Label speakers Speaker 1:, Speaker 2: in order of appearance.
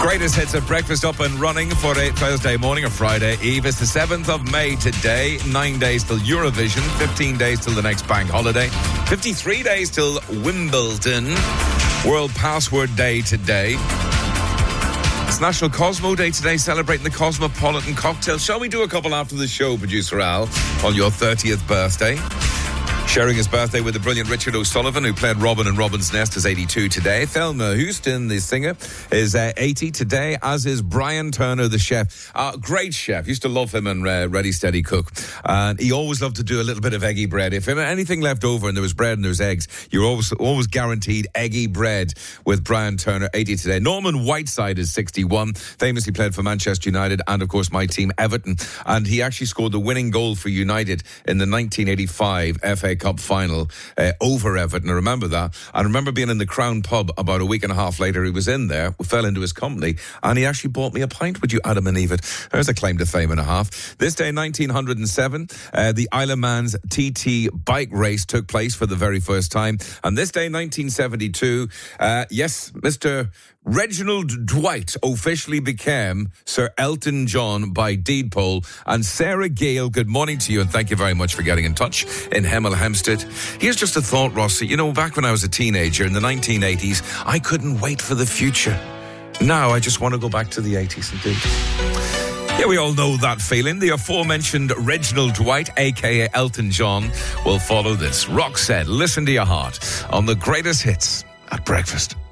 Speaker 1: Greatest hits at breakfast up and running for a Thursday morning or Friday Eve. It's the 7th of May today. 9 days till Eurovision. 15 days till the next bank holiday. 53 days till Wimbledon. World Password Day today. It's National Cosmo Day today, celebrating the Cosmopolitan cocktail. Shall we do a couple after the show, Producer Al, on your 30th birthday? Sharing his birthday with the brilliant Richard O'Sullivan, who played Robin in Robin's Nest, is 82 today. Thelma Houston, the singer, is 80 today, as is Brian Turner, the chef. Great chef. Used to love him and Ready, Steady, Cook. And he always loved to do a little bit of eggy bread. If anything left over and there was bread and there was eggs, you're always guaranteed eggy bread with Brian Turner, 80 today. Norman Whiteside is 61, famously played for Manchester United and, of course, my team, Everton. And he actually scored the winning goal for United in the 1985 FA Cup final over Everton. I remember that. I remember being in the Crown pub about a week and a half later. He was in there, we fell into his company, and he actually bought me a pint. Would you, Adam and Eve? There's a claim to fame and a half. This day, 1907, the Isle of Man's TT bike race took place for the very first time. And this day, 1972, yes, Mr. Reginald Dwight officially became Sir Elton John by deed poll. And Sarah Gale, good morning to you, and thank you very much for getting in touch in Hemel Hempstead. Here's just a thought, Rossi. You know, back when I was a teenager in the 1980s, I couldn't wait for the future. Now I just want to go back to the 80s indeed. Yeah, we all know that feeling. The aforementioned Reginald Dwight, a.k.a. Elton John, will follow this. Rock said, listen to your heart on the greatest hits at breakfast.